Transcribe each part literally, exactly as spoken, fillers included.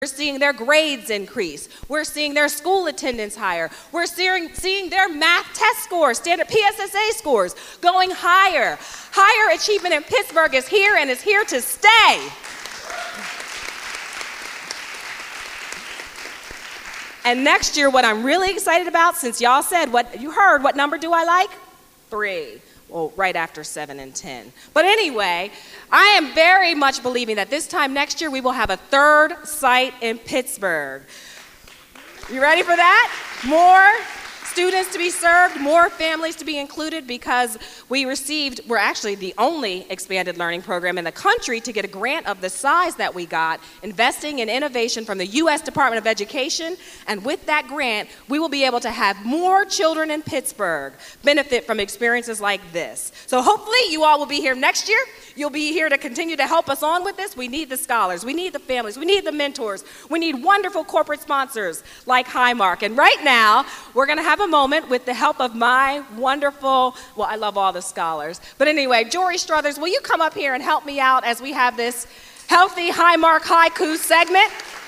We're seeing their grades increase. We're seeing their school attendance higher. We're seeing, seeing their math test scores, standard P S S A scores, going higher. Higher achievement in Pittsburgh is here and is here to stay. And next year, what I'm really excited about, since y'all said, what you heard, what number do I like? Three. Well, right after seven and ten. But anyway, I am very much believing that this time next year we will have a third site in Pittsburgh. You ready for that? More students to be served, more families to be included, because we received, we're actually the only expanded learning program in the country to get a grant of the size that we got, investing in innovation from the U S Department of Education. And with that grant, we will be able to have more children in Pittsburgh benefit from experiences like this. So hopefully you all will be here next year. You'll be here to continue to help us on with this. We need the scholars, we need the families, we need the mentors, we need wonderful corporate sponsors like Highmark. And right now, we're gonna have a moment with the help of my wonderful, well, I love all the scholars. But anyway, Jory Struthers, will you come up here and help me out as we have this Healthy Highmark Haiku segment?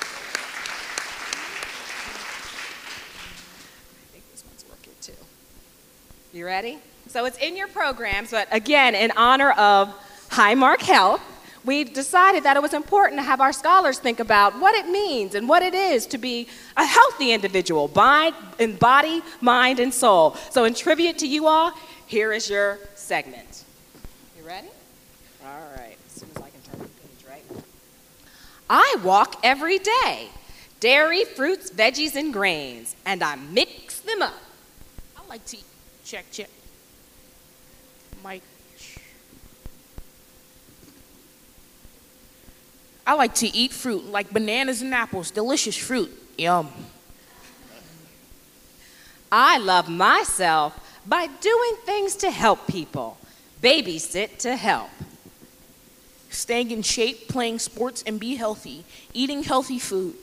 I think this one's working too. You ready? So it's in your programs, but again, in honor of Highmark Health, we decided that it was important to have our scholars think about what it means and what it is to be a healthy individual, in body, mind, and soul. So in tribute to you all, here is your segment. You ready? All right, as soon as I can turn the page, right? I walk every day, dairy, fruits, veggies, and grains, and I mix them up. I like to eat, check, check. Mike. I like to eat fruit, like bananas and apples, delicious fruit, yum. I love myself by doing things to help people, babysit to help. Staying in shape, playing sports, and be healthy, eating healthy food.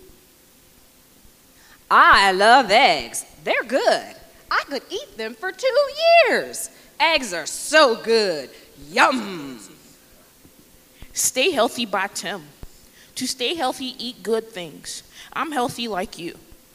I love eggs, they're good. I could eat them for two years. Eggs are so good, yum. Stay healthy by Tim. To stay healthy, eat good things. I'm healthy like you.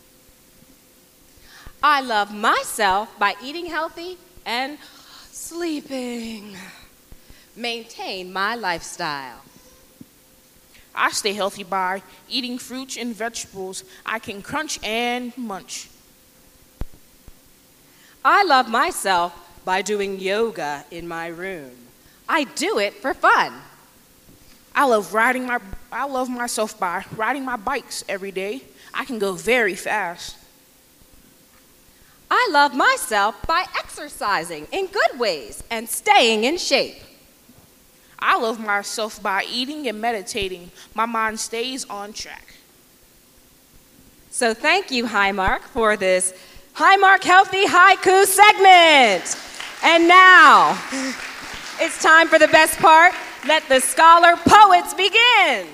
I love myself by eating healthy and sleeping. Maintain my lifestyle. I stay healthy by eating fruits and vegetables I can crunch and munch. I love myself by doing yoga in my room. I do it for fun. I love riding my, I love myself by riding my bikes every day. I can go very fast. I love myself by exercising in good ways and staying in shape. I love myself by eating and meditating. My mind stays on track. So thank you, Highmark, for this Highmark Healthy Haiku segment. And now, it's time for the best part. Let the scholar poets begin.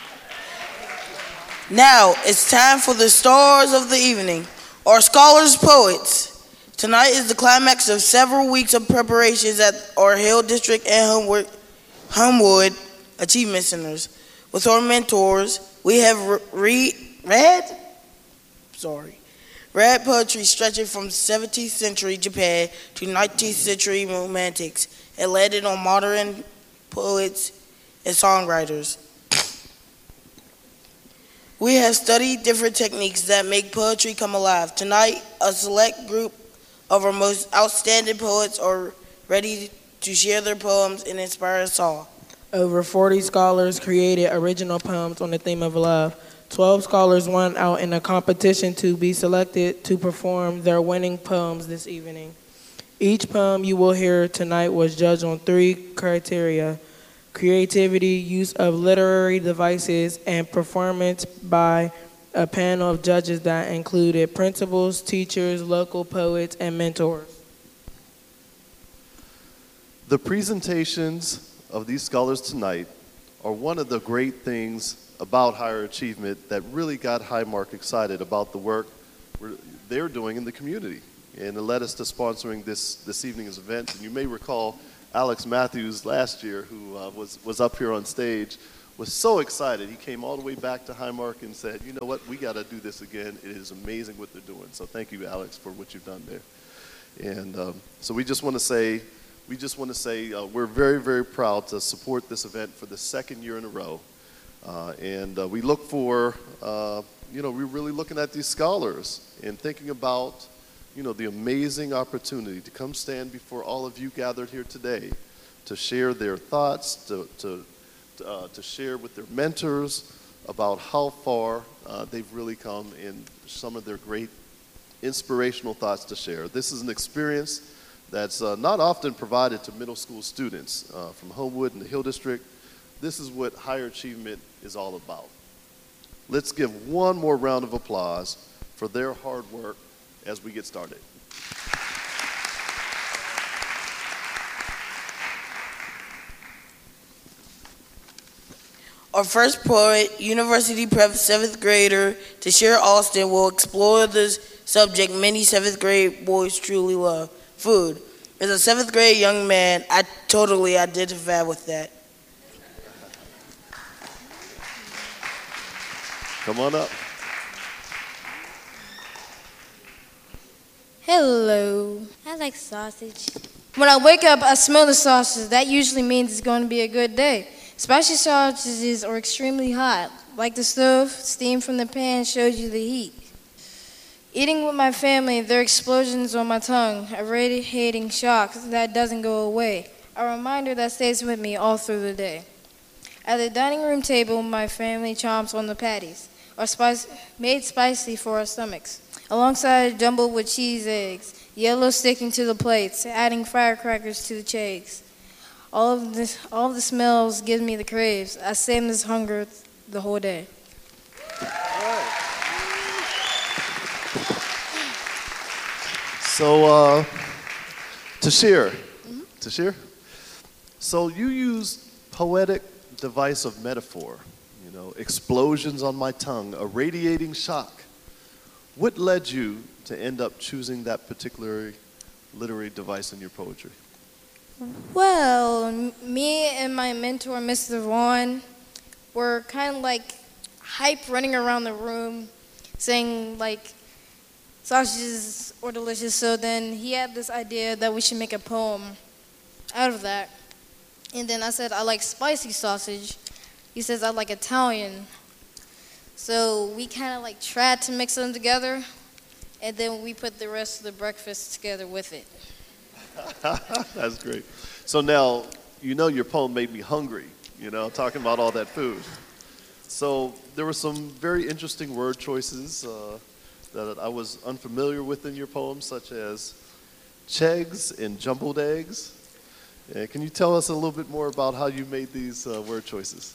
Now it's time for the stars of the evening, our scholars poets. Tonight is the climax of several weeks of preparations at our Hill District and Homewood, Homewood Achievement Centers. With our mentors, we have re- read, sorry, read poetry stretching from seventeenth century Japan to nineteenth century romantics and landed on modern poets and songwriters. We have studied different techniques that make poetry come alive. Tonight, a select group of our most outstanding poets are ready to share their poems and inspire us all. Over forty scholars created original poems on the theme of love. twelve scholars won out in a competition to be selected to perform their winning poems this evening. Each poem you will hear tonight was judged on three criteria: creativity, use of literary devices, and performance by a panel of judges that included principals, teachers, local poets, and mentors. The presentations of these scholars tonight are one of the great things about higher achievement that really got Highmark excited about the work they're doing in the community. And it led us to sponsoring this, this evening's event. And you may recall Alex Matthews last year, who uh, was, was up here on stage, was so excited. He came all the way back to Highmark and said, you know what, we got to do this again. It is amazing what they're doing. So thank you, Alex, for what you've done there. And um, so we just want to say, we just want to say uh, we're very, very proud to support this event for the second year in a row. Uh, and uh, we look for, uh, you know, we're really looking at these scholars and thinking about, you know, the amazing opportunity to come stand before all of you gathered here today to share their thoughts, to, to, to, uh, to share with their mentors about how far uh, they've really come and some of their great inspirational thoughts to share. This is an experience that's uh, not often provided to middle school students uh, from Homewood and the Hill District. This is what higher achievement is all about. Let's give one more round of applause for their hard work as we get started. Our first poet, University Prep seventh grader Tashira Austin, will explore the subject many seventh grade boys truly love, food. As a seventh grade young man, I totally identify with that. Come on up. Hello. I like sausage. When I wake up, I smell the sausage. That usually means it's going to be a good day. Spicy sausages are extremely hot. Like the stove, steam from the pan shows you the heat. Eating with my family, there are explosions on my tongue, a radiating shock that doesn't go away, a reminder that stays with me all through the day. At the dining room table, my family chomps on the patties, are spice, made spicy for our stomachs, alongside jumbled with cheese eggs, yellow sticking to the plates, adding firecrackers to the chegs. All of this, all of the smells give me the craves. I save this hunger the whole day. So, uh, Tashir, mm-hmm. Tashir, so you used poetic device of metaphor, you know, explosions on my tongue, a radiating shock. What led you to end up choosing that particular literary device in your poetry? Well, m- me and my mentor, Mister Vaughn, were kind of like hype running around the room saying like sausages are delicious. So then he had this idea that we should make a poem out of that. And then I said, I like spicy sausage. He says, I like Italian. So we kind of like tried to mix them together. And then we put the rest of the breakfast together with it. That's great. So now, you know your poem made me hungry, you know, talking about all that food. So there were some very interesting word choices uh, that I was unfamiliar with in your poem, such as chegs and jumbled eggs. Uh, can you tell us a little bit more about how you made these uh, word choices?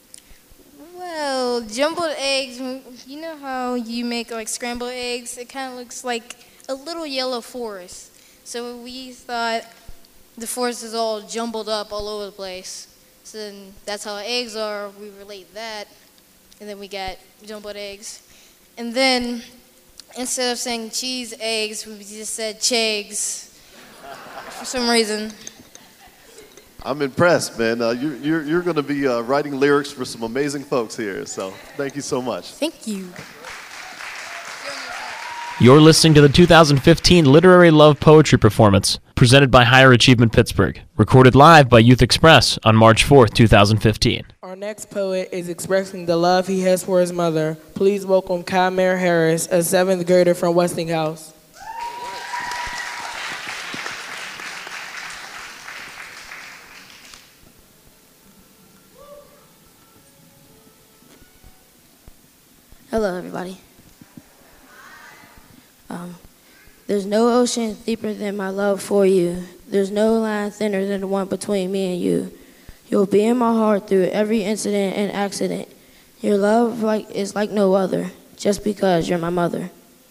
Well, jumbled eggs, you know how you make like scrambled eggs? It kind of looks like a little yellow forest. So we thought the forest is all jumbled up all over the place. So then that's how eggs are. We relate that. And then we got jumbled eggs. And then instead of saying cheese eggs, we just said chegs for some reason. I'm impressed, man. Uh, you're you're, you're going to be uh, writing lyrics for some amazing folks here. So thank you so much. Thank you. You're listening to the two thousand fifteen Literary Love Poetry Performance, presented by Higher Achievement Pittsburgh, recorded live by Youth Express on March fourth, two thousand fifteen. Our next poet is expressing the love he has for his mother. Please welcome Kymer Harris, a seventh grader from Westinghouse. Hello, everybody. Um, there's no ocean deeper than my love for you. There's no line thinner than the one between me and you. You'll be in my heart through every incident and accident. Your love like is like no other, just because you're my mother.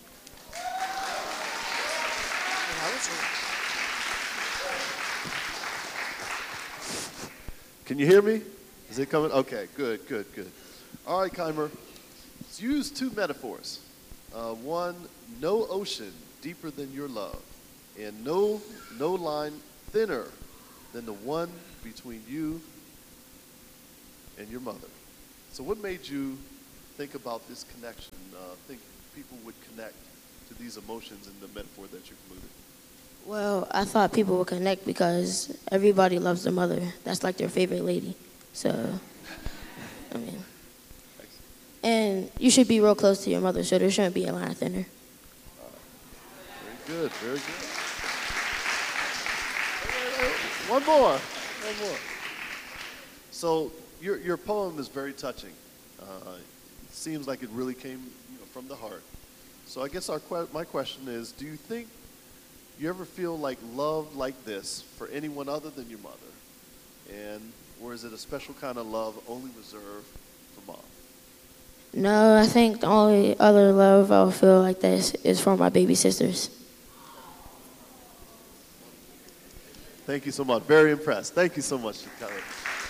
Can you hear me? Is it coming? Okay, good, good, good. All right, Kymer. Let's use two metaphors. Uh, one, no ocean deeper than your love, and no no line thinner than the one between you and your mother. So what made you think about this connection, uh, think people would connect to these emotions in the metaphor that you included? Well, I thought people would connect because everybody loves their mother. That's like their favorite lady. So, I mean, and you should be real close to your mother, so there shouldn't be a line thinner. Very good, very good. One more, one more. So your your poem is very touching. Uh, it seems like it really came, you know, from the heart. So I guess our que- my question is, do you think you ever feel like love like this for anyone other than your mother? And or is it a special kind of love only reserved for mom? No, I think the only other love I'll feel like this is for my baby sisters. Thank you so much. Very impressed. Thank you so much, Khaled.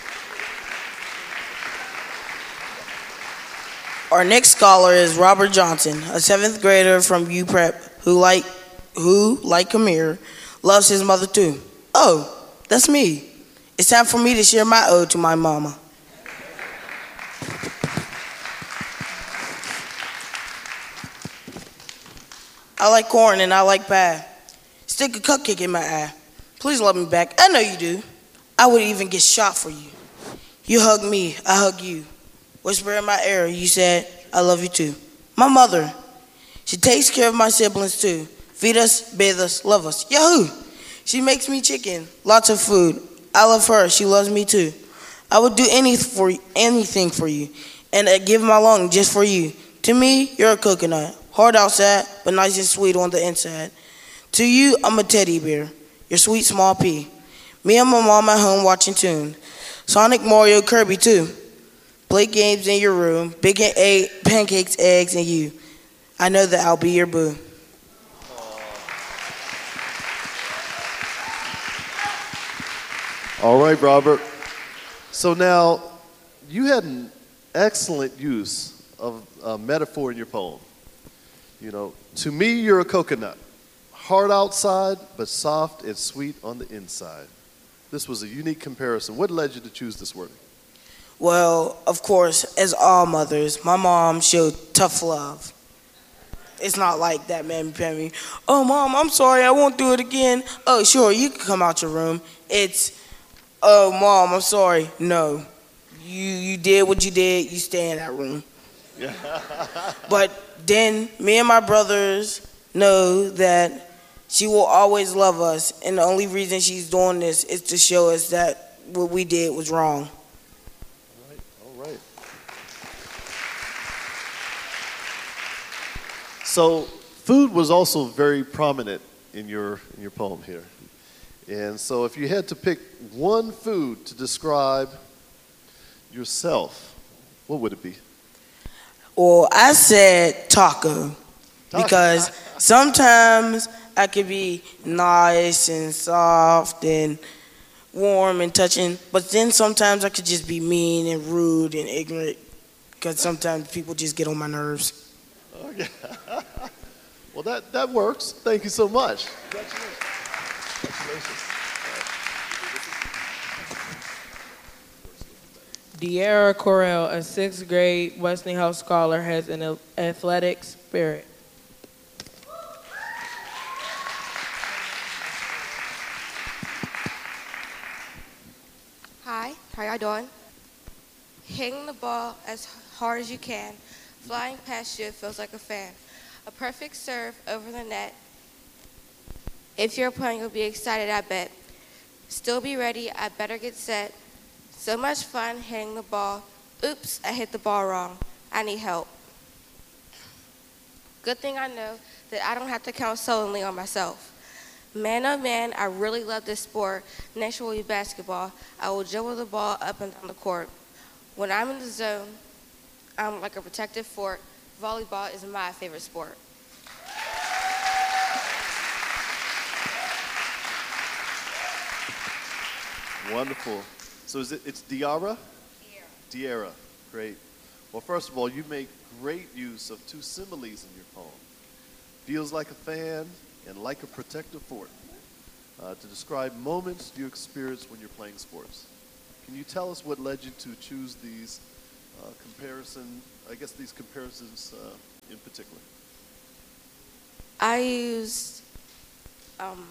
Our next scholar is Robert Johnson, a seventh grader from U Prep who, like, who, like Amir, loves his mother too. Oh, that's me. It's time for me to share my ode to my mama. I like corn and I like pie. Stick a cupcake in my eye. Please love me back. I know you do. I would even get shot for you. You hug me, I hug you. Whisper in my ear, you said, I love you too. My mother, she takes care of my siblings too. Feed us, bathe us, love us. Yahoo! She makes me chicken, lots of food. I love her, she loves me too. I would do anything for, anything for you, and I'd give my lung just for you. To me, you're a coconut, hard outside, but nice and sweet on the inside. To you, I'm a teddy bear, your sweet small pea. Me and my mom at home watching Toon. Sonic, Mario, Kirby too. Play games in your room, bacon, egg, pancakes, eggs, and you. I know that I'll be your boo. All right, Robert. So now, you had an excellent use of a metaphor in your poem. You know, to me, you're a coconut. Hard outside, but soft and sweet on the inside. This was a unique comparison. What led you to choose this wording? Well, of course, as all mothers, my mom showed tough love. It's not like that, man, Pammy. Oh, Mom, I'm sorry, I won't do it again. Oh, sure, you can come out your room. It's, oh, Mom, I'm sorry. No, you you did what you did. You stay in that room. Yeah. But then me and my brothers know that she will always love us, and the only reason she's doing this is to show us that what we did was wrong. All right. So food was also very prominent in your in your poem here. And so if you had to pick one food to describe yourself, what would it be? Well, I said taco, Taco. because sometimes I could be nice and soft and warm and touching, but then sometimes I could just be mean and rude and ignorant, because sometimes people just get on my nerves. Okay. Well, that, that works. Thank you so much. Congratulations. Congratulations. De'Ara Correll, a sixth grade Westinghouse scholar, has an athletic spirit. Hi, how y'all doing? Hitting the ball as hard as you can. Flying past you feels like a fan. A perfect serve over the net. If you're playing, you'll be excited, I bet. Still be ready, I better get set. So much fun hitting the ball. Oops, I hit the ball wrong. I need help. Good thing I know that I don't have to count solely on myself. Man, oh man, I really love this sport. Next will be basketball. I will dribble the ball up and down the court. When I'm in the zone, I'm like a protective fort. Volleyball is my favorite sport. Wonderful. So is it, it's De'Ara? De'Ara. De'Ara, great. Well, first of all, you make great use of two similes in your poem. Feels like a fan and like a protective fort, uh, to describe moments you experience when you're playing sports. Can you tell us what led you to choose these uh, comparison, I guess these comparisons uh, in particular? I used um,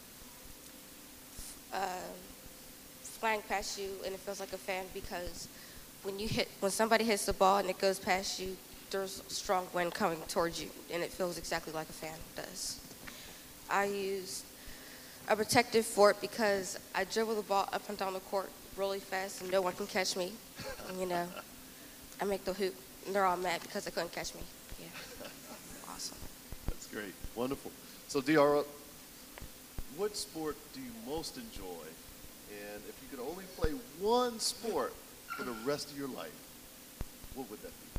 uh, flying past you and it feels like a fan because when you hit, when somebody hits the ball and it goes past you, there's a strong wind coming towards you and it feels exactly like a fan does. I used a protective fort because I dribble the ball up and down the court really fast and no one can catch me. And, you know, I make the hoop and they're all mad because they couldn't catch me. Yeah, awesome. That's great, wonderful. So Diarra, what sport do you most enjoy? And if you could only play one sport for the rest of your life, what would that be?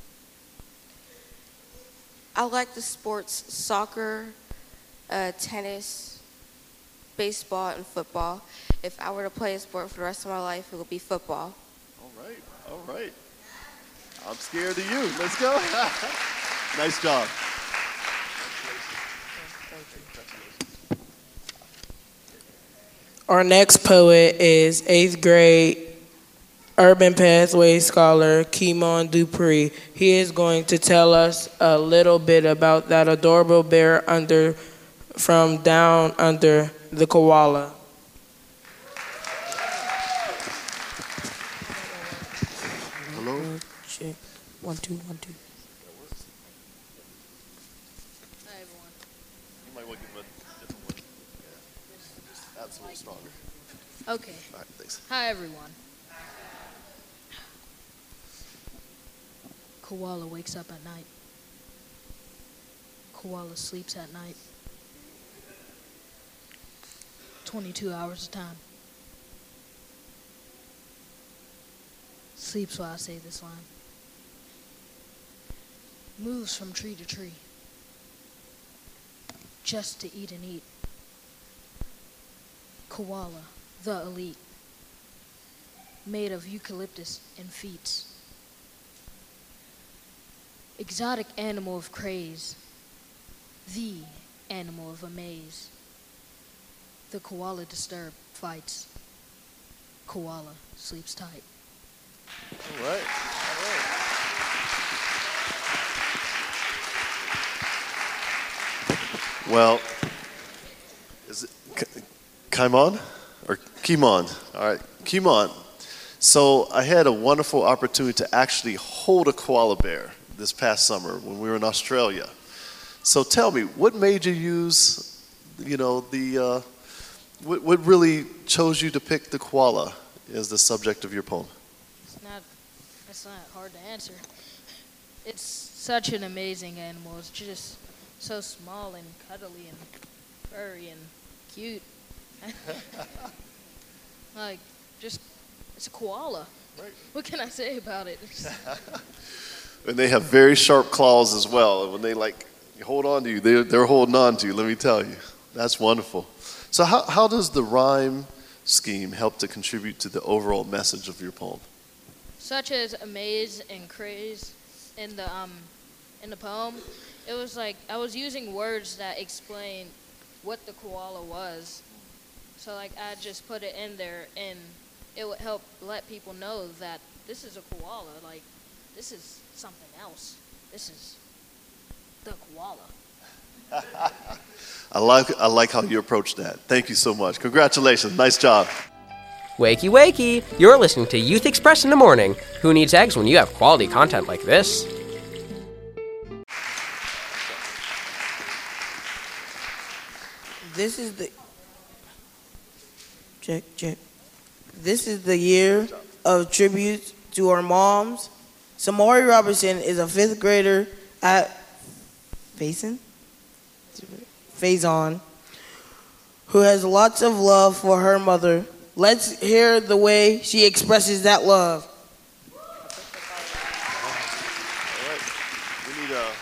I like the sports soccer, uh, tennis, baseball, and football. If I were to play a sport for the rest of my life, it would be football. All right, all right. I'm scared of you. Let's go. Nice job. Our next poet is eighth grade Urban Pathway scholar Kimon Dupree. He is going to tell us a little bit about that adorable bear under from down under, the koala. Hello? Check. One, two, one, two. Hi, everyone. You might want to give him a different one. Yeah. Just absolutely stronger. Okay. All right, thanks. Hi, everyone. Koala wakes up at night. Koala sleeps at night. twenty-two hours of time. Sleeps while I say this line. Moves from tree to tree. Just to eat and eat. Koala, the elite. Made of eucalyptus and feet. Exotic animal of craze, the animal of amaze. The koala disturbed fights. Koala sleeps tight. All right, all right. Well, is it K- Kimon or Kimon? All right, Kimon. So I had a wonderful opportunity to actually hold a koala bear this past summer when we were in Australia. So tell me, what made you use, you know, the, uh, what, what really chose you to pick the koala as the subject of your poem? It's not, it's not hard to answer. It's such an amazing animal. It's just so small and cuddly and furry and cute. Like, just, it's a koala. Right. What can I say about it? And they have very sharp claws as well. And when they like hold on to you, they're, they're holding on to you, let me tell you. That's wonderful. So how, how does the rhyme scheme help to contribute to the overall message of your poem? Such as amaze and craze in the um in the poem, it was like I was using words that explain what the koala was. So like I just put it in there and it would help let people know that this is a koala, like this is something else. This is the koala. I like I like how you approach that. Thank you so much. Congratulations. Nice job. Wakey, wakey! You're listening to Youth Express in the Morning. Who needs eggs when you have quality content like this? This is the check check. This is the year of tributes to our moms. Samari Robertson is a fifth grader at Faison, Faison, who has lots of love for her mother. Let's hear the way she expresses that love. All right. We need a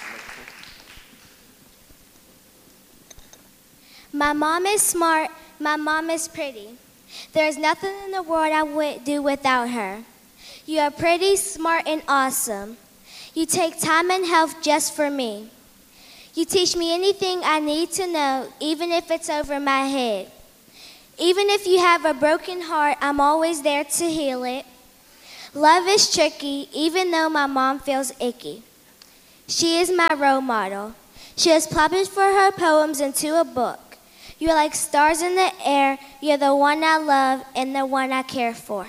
My mom is smart. My mom is pretty. There's nothing in the world I would do without her. You are pretty, smart, and awesome. You take time and health just for me. You teach me anything I need to know, even if it's over my head. Even if you have a broken heart, I'm always there to heal it. Love is tricky, even though my mom feels icky. She is my role model. She has published for her poems into a book. You're like stars in the air. You're the one I love and the one I care for.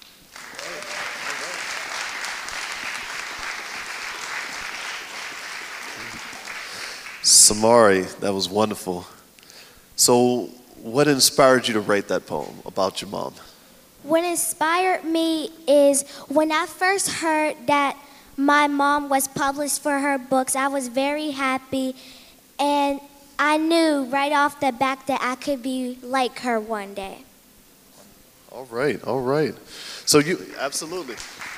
Samari, that was wonderful. So, what inspired you to write that poem about your mom? What inspired me is when I first heard that my mom was published for her books, I was very happy, and I knew right off the bat that I could be like her one day. All right, all right. So you, absolutely.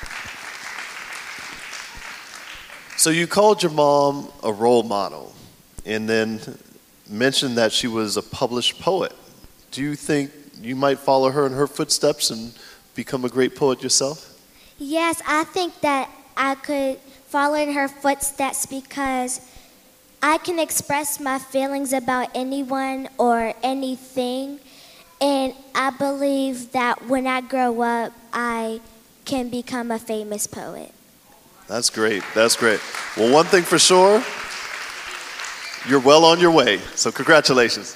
So you called your mom a role model and then mentioned that she was a published poet. Do you think you might follow her in her footsteps and become a great poet yourself? Yes, I think that I could follow in her footsteps because I can express my feelings about anyone or anything, and I believe that when I grow up, I can become a famous poet. That's great, that's great. Well, one thing for sure, you're well on your way, so congratulations.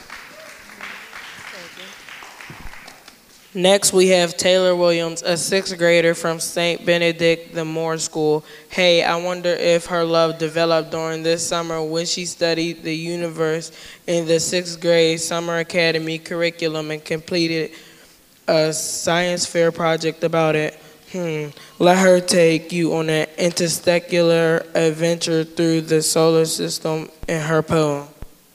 Next, we have Taylor Williams, a sixth grader from Saint Benedict the Moore School. Hey, I wonder if her love developed during this summer when she studied the universe in the sixth grade summer academy curriculum and completed a science fair project about it. Hmm. Let her take you on an interstellar adventure through the solar system in her poem.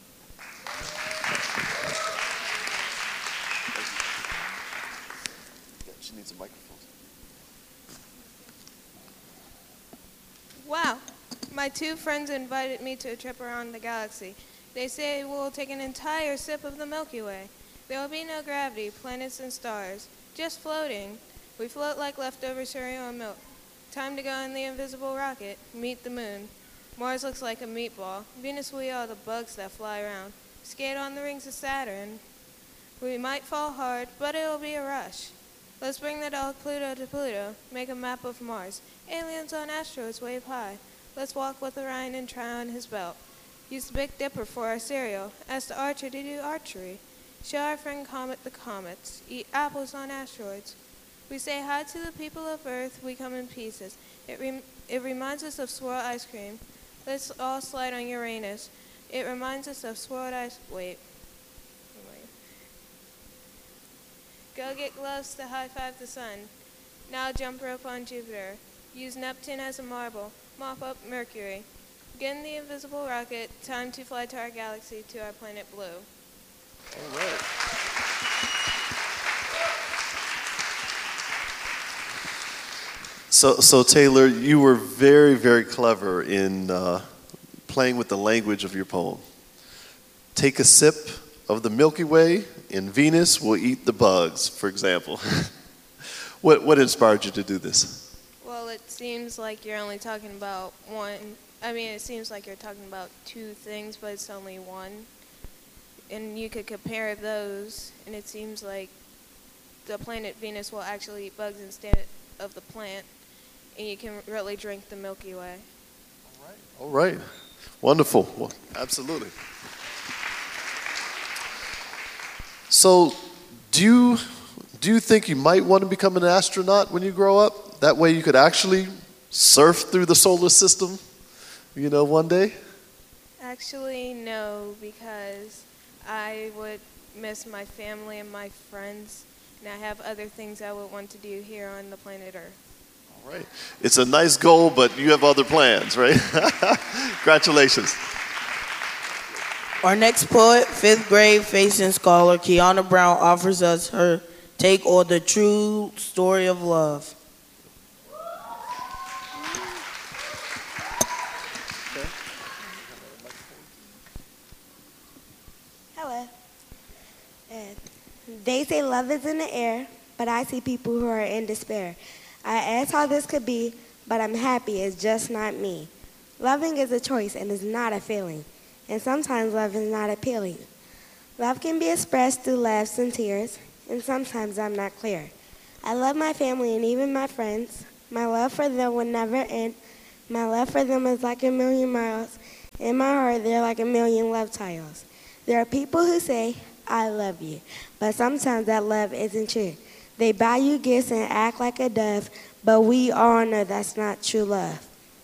Wow, my two friends invited me to a trip around the galaxy. They say we'll take an entire sip of the Milky Way. There will be no gravity, planets and stars, just floating. We float like leftover cereal and milk. Time to go in the invisible rocket, meet the moon. Mars looks like a meatball. Venus we are the bugs that fly around. Skate on the rings of Saturn. We might fall hard, but it'll be a rush. Let's bring the dog Pluto to Pluto, make a map of Mars. Aliens on asteroids wave high. Let's walk with Orion and try on his belt. Use the Big Dipper for our cereal. Ask the archer to do archery. Show our friend Comet the comets. Eat apples on asteroids. We say hi to the people of Earth. We come in pieces. It, rem- it reminds us of swirl ice cream. Let's all slide on Uranus. It reminds us of swirled ice. Wait. Go get gloves to high-five the sun. Now jump rope on Jupiter. Use Neptune as a marble. Mop up Mercury. Get in the invisible rocket. Time to fly to our galaxy, to our planet Blue. All right. So, so Taylor, you were very, very clever in uh, playing with the language of your poem. Take a sip of the Milky Way, and Venus will eat the bugs, for example. what, what inspired you to do this? Well, it seems like you're only talking about one. I mean, it seems like you're talking about two things, but it's only one. And you could compare those, and it seems like the planet Venus will actually eat bugs instead of the plant, and you can really drink the Milky Way. All right. All right. Wonderful. Well, absolutely. So, do you, do you think you might want to become an astronaut when you grow up? That way you could actually surf through the solar system, you know, one day? Actually, no, because I would miss my family and my friends, and I have other things I would want to do here on the planet Earth. All right. It's a nice goal, but you have other plans, right? Congratulations. Our next poet, fifth grade facing scholar, Kiana Brown, offers us her take on the true story of love. Hello. Uh, they say love is in the air, but I see people who are in despair. I ask how this could be, but I'm happy it's just not me. Loving is a choice and is not a feeling. And sometimes love is not appealing. Love can be expressed through laughs and tears, and sometimes I'm not clear. I love my family and even my friends, My love for them will never end. My love for them is like a million miles. In my heart, they're like a million love tiles. There are people who say, I love you, but sometimes that love isn't true. They buy you gifts and act like a dove, but we all know that's not true love.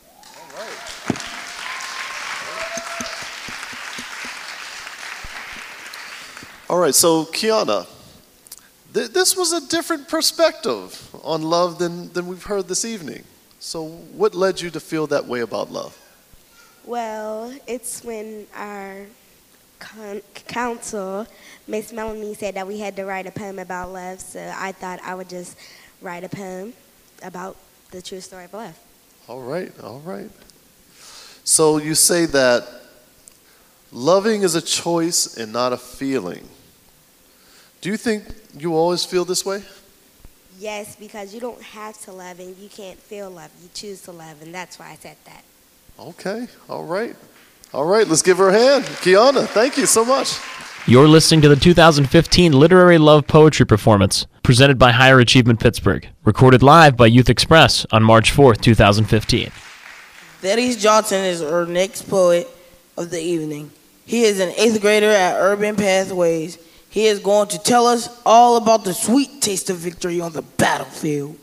All right, so Kiana, th- this was a different perspective on love than, than we've heard this evening. So what led you to feel that way about love? Well, it's when our con- council, Miss Melanie, said that we had to write a poem about love, so I thought I would just write a poem about the true story of love. All right, all right. So you say that loving is a choice and not a feeling. Do you think you always feel this way? Yes, because you don't have to love and you can't feel love. You choose to love, and that's why I said that. Okay, all right. All right, let's give her a hand. Kiana, thank you so much. You're listening to the two thousand fifteen Literary Love Poetry Performance, presented by Higher Achievement Pittsburgh, recorded live by Youth Express on March fourth, two thousand fifteen. Thaddeus Johnson is our next poet of the evening. He is an eighth grader at Urban Pathways. He is going to tell us all about the sweet taste of victory on the battlefield.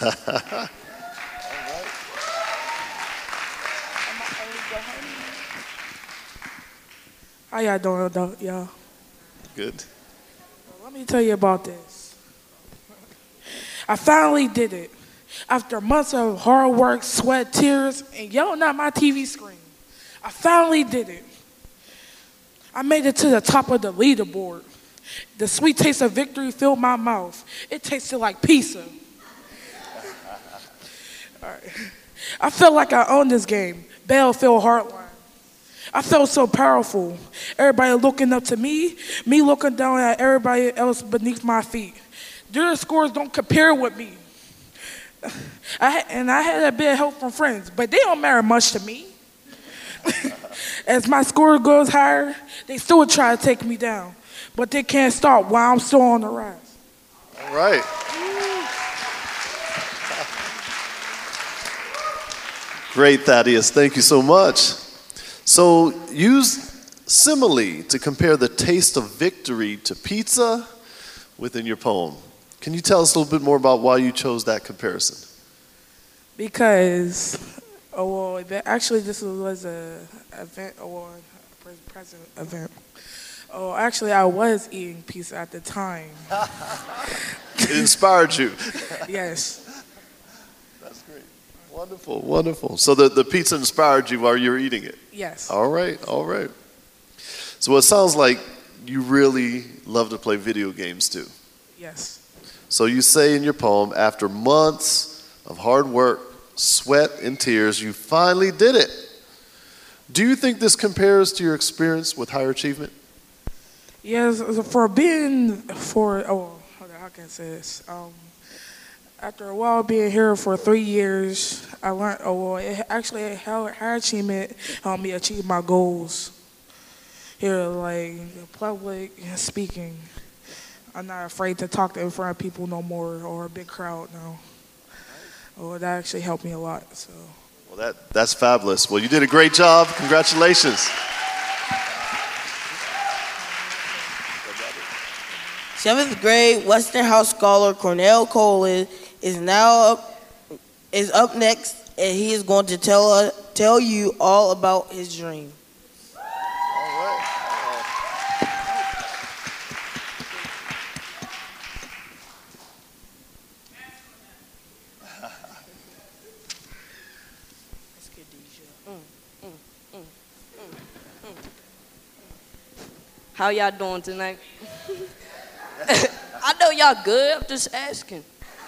How y'all doing, though, y'all? Good. Well, let me tell you about this. I finally did it. After months of hard work, sweat, tears, and yelling at my T V screen, I finally did it. I made it to the top of the leaderboard. The sweet taste of victory filled my mouth. It tasted like pizza. All right. I felt like I owned this game. Battlefield Heartline. I felt so powerful. Everybody looking up to me, me looking down at everybody else beneath my feet. Their scores don't compare with me. I, and I had a bit of help from friends, but they don't matter much to me. As my score goes higher, they still try to take me down, but they can't stop while I'm still on the rise. All right. Great, Thaddeus. Thank you so much. So use simile to compare the taste of victory to pizza within your poem. Can you tell us a little bit more about why you chose that comparison? Because, oh, well, actually this was a event, or a present event. Oh, actually I was eating pizza at the time. It inspired you. Yes. That's great. Wonderful, wonderful. So the, the pizza inspired you while you were eating it? Yes. All right, all right. So it sounds like you really love to play video games too. Yes. So you say in your poem, after months of hard work, sweat, and tears, you finally did it. Do you think this compares to your experience with higher achievement? Yes, for being, for, oh, hold on, how can I say this? Um, after a while being here for three years, I learned, oh, well, it actually, higher achievement helped me achieve my goals. Here, like public speaking. I'm not afraid to talk to in front of people no more, or a big crowd now. Oh, that actually helped me a lot. So. Well, that that's fabulous. Well, you did a great job. Congratulations. Seventh grade Western House scholar Cornell Cole is, is now up, is up next, and he is going to tell uh, tell you all about his dream. How y'all doing tonight? I know y'all good, I'm just asking.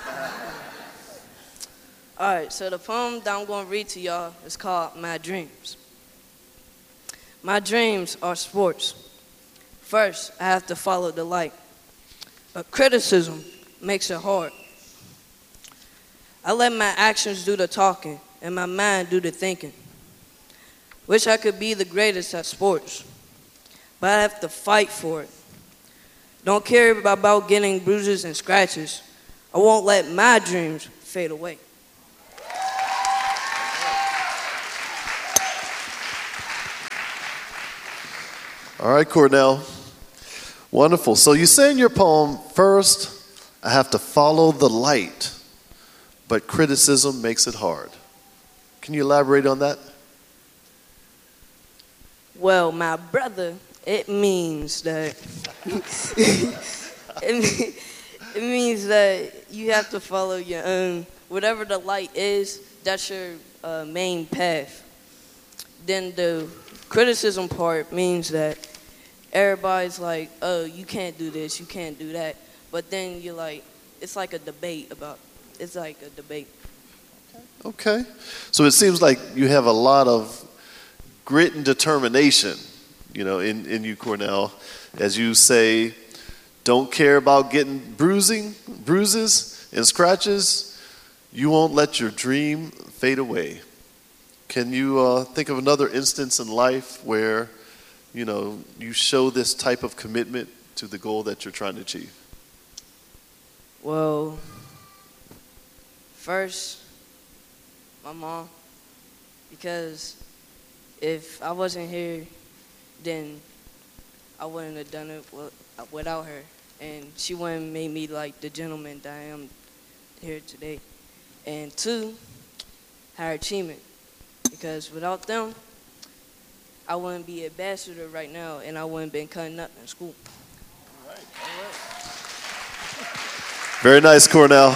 All right, so the poem that I'm going to read to y'all is called My Dreams. My dreams are sports. First, I have to follow the light, but criticism makes it hard. I let my actions do the talking and my mind do the thinking. Wish I could be the greatest at sports, but I have to fight for it. Don't care about getting bruises and scratches. I won't let my dreams fade away. All right, Cornell. Wonderful. So you say in your poem, first, I have to follow the light, but criticism makes it hard. Can you elaborate on that? Well, my brother, it means that it, mean- it means that you have to follow your own, whatever the light is, that's your uh, main path. Then the criticism part means that everybody's like, oh, you can't do this, you can't do that. But then you're like, it's like a debate about, it's like a debate. Okay. So it seems like you have a lot of grit and determination, you know, in, in you, Cornell. As you say, don't care about getting bruising, bruises and scratches. You won't let your dream fade away. Can you uh, think of another instance in life where, you know, you show this type of commitment to the goal that you're trying to achieve? Well, first, my mom, because if I wasn't here, then I wouldn't have done it wi- without her, and she wouldn't have made me like the gentleman that I am here today. And two, higher achievement, because without them, I wouldn't be an ambassador right now, and I wouldn't been cutting up in school. All right, all right. Very nice, Cornell.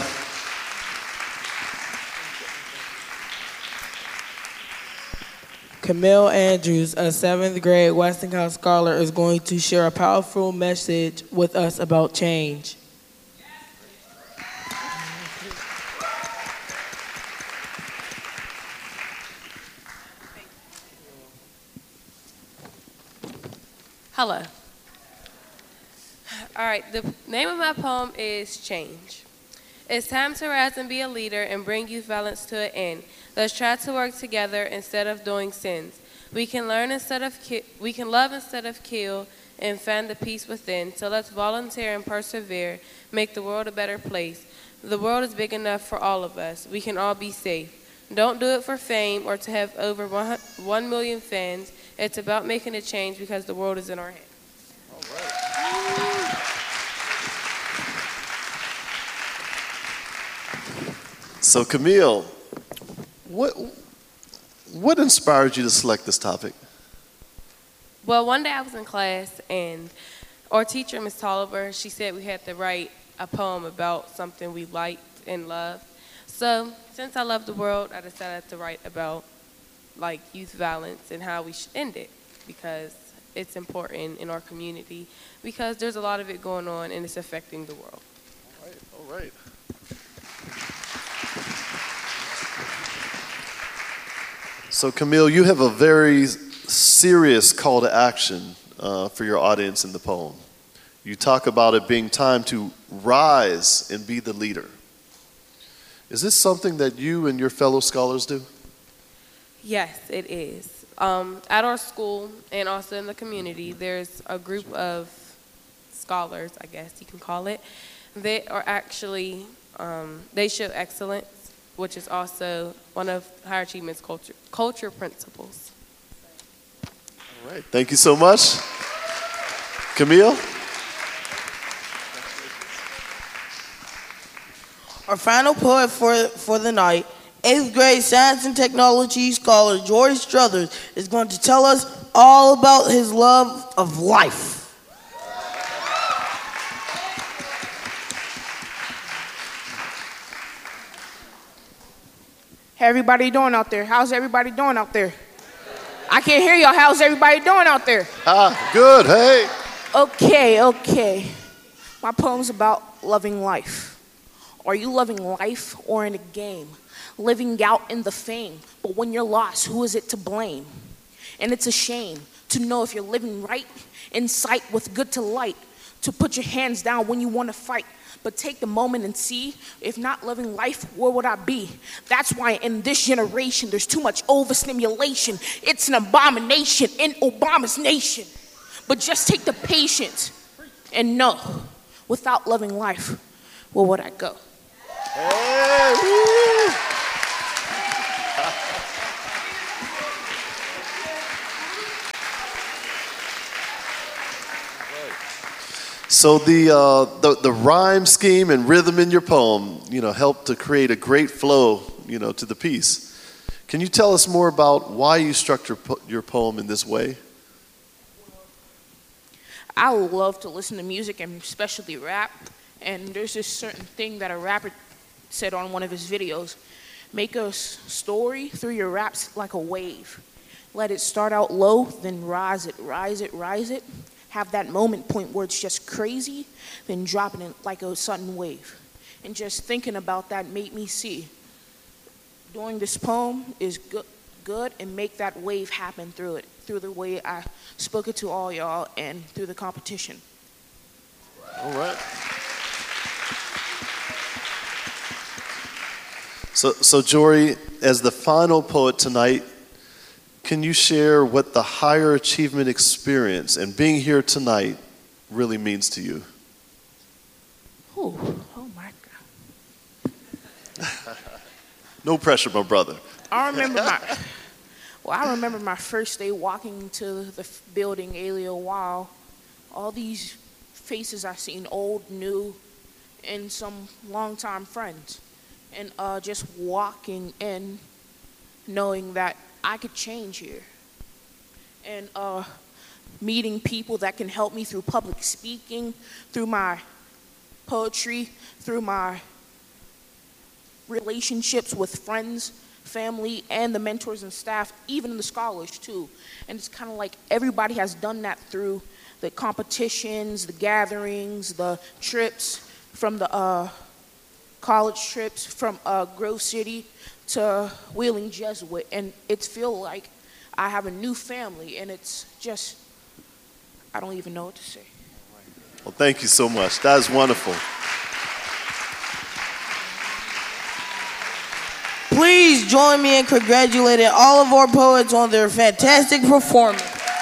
Camille Andrews, a seventh grade Westinghouse scholar, is going to share a powerful message with us about change. Hello. All right, the name of my poem is Change. It's time to rise and be a leader and bring youth violence to an end. Let's try to work together instead of doing sins. We can learn instead of ki- we can love instead of kill and find the peace within. So let's volunteer and persevere, make the world a better place. The world is big enough for all of us. We can all be safe. Don't do it for fame or to have over one one million fans. It's about making a change because the world is in our hands. All right. So Camille, what what inspired you to select this topic? Well, one day I was in class and our teacher, Miss Tolliver, she said we had to write a poem about something we liked and loved. So since I love the world, I decided to write about like youth violence and how we should end it because it's important in our community because there's a lot of it going on and it's affecting the world. All right, all right. So Camille, you have a very serious call to action uh, for your audience in the poem. You talk about it being time to rise and be the leader. Is this something that you and your fellow scholars do? Yes, it is. Um, at our school and also in the community, there's a group of scholars, I guess you can call it, that are actually, um, they show excellence, which is also one of Higher Achievement's culture, culture principles. All right, thank you so much. Camille? Our final poet for, for the night, eighth grade science and technology scholar George Struthers, is going to tell us all about his love of life. How everybody doing out there? How's everybody doing out there? I can't hear y'all. How's everybody doing out there? Ah, good, hey. Okay, okay. My poem's about loving life. Are you loving life or in a game? Living out in the fame, but when you're lost, who is it to blame? And it's a shame to know if you're living right, in sight with good to light, to put your hands down when you want to fight. But take the moment and see, if not loving life, where would I be? That's why in this generation, there's too much overstimulation. It's an abomination in Obama's nation. But just take the patience and know, without loving life, where would I go? Hey, woo. So the, uh, the the rhyme scheme and rhythm in your poem, you know, helped to create a great flow, you know, to the piece. Can you tell us more about why you structured po- your poem in this way? I love to listen to music and especially rap. And there's this certain thing that a rapper said on one of his videos. Make a s- story through your raps like a wave. Let it start out low, then rise it, rise it, rise it. Have that moment point where it's just crazy, then dropping it like a sudden wave. And just thinking about that made me see doing this poem is good, good and make that wave happen through it, through the way I spoke it to all y'all and through the competition. All right. So, so Jory, as the final poet tonight, can you share what the higher achievement experience and being here tonight really means to you? Ooh, oh my God. No pressure, my brother. I remember my, well, I remember my first day walking into the f- building, Alio Wow. All these faces I seen, old, new, and some longtime friends. And uh, just walking in, knowing that I could change here. And uh, meeting people that can help me through public speaking, through my poetry, through my relationships with friends, family, and the mentors and staff, even the scholars too. And it's kind of like everybody has done that through the competitions, the gatherings, the trips, from the uh, college trips from uh, Grove City to Wheeling Jesuit. And it's feel like I have a new family, and it's just, I don't even know what to say. Well, thank you so much. That is wonderful. Please join me in congratulating all of our poets on their fantastic performance.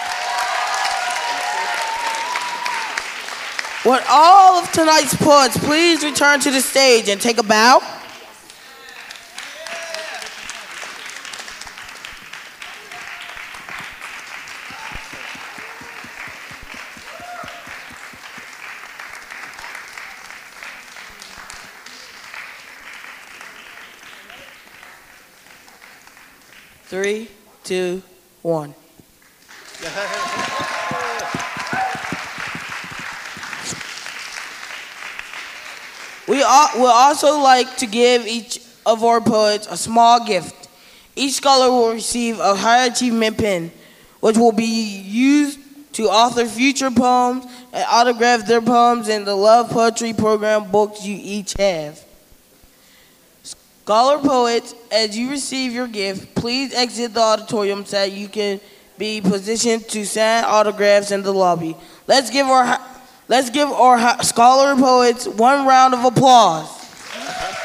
Would all of tonight's poets please return to the stage and take a bow? Three, two, one. We all, would also like to give each of our poets a small gift. Each scholar will receive a higher achievement pin, which will be used to author future poems and autograph their poems in the Love Poetry Program books you each have. Scholar poets, as you receive your gift, please exit the auditorium so that you can be positioned to sign autographs in the lobby. Let's give our Let's give our scholar poets one round of applause.